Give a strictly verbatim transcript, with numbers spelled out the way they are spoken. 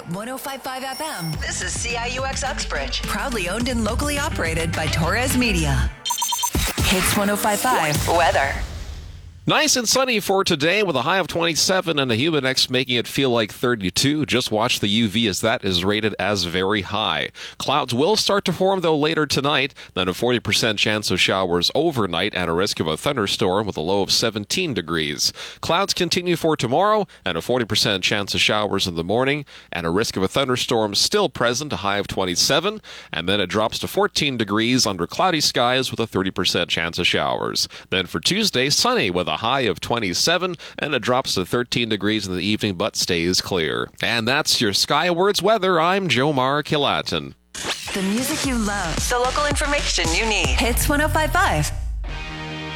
one oh five point five F M. This is C I U X Uxbridge. Proudly owned and locally operated by Torres Media. Hits one oh five point five. Weather. Nice and sunny for today with a high of twenty-seven and the humid index making it feel like thirty-two. Just watch the U V as that is rated as very high. Clouds will start to form though later tonight, then a forty percent chance of showers overnight and a risk of a thunderstorm with a low of seventeen degrees. Clouds continue for tomorrow and a forty percent chance of showers in the morning and a risk of a thunderstorm still present, a high of twenty-seven, and then it drops to fourteen degrees under cloudy skies with a thirty percent chance of showers. Then for Tuesday, sunny with a high of twenty-seven, and it drops to thirteen degrees in the evening, but stays clear. And that's your Skywards weather. I'm Jomar Kilatin. The music you love. The local information you need. Hits one oh five point five.